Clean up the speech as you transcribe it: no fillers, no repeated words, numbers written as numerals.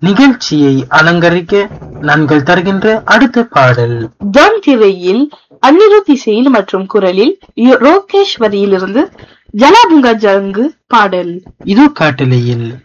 நிகழ்ச்சியை அலங்கரிக்க நாங்கள் தருகின்ற அடுத்த பாடல் டான் திரையில் அனிருத் இசையில் மற்றும் குரலில் ரோகேஷ் வரியிலிருந்து ஜலாபுங்கா ஜங்கு பாடல். இது காட்டலையில்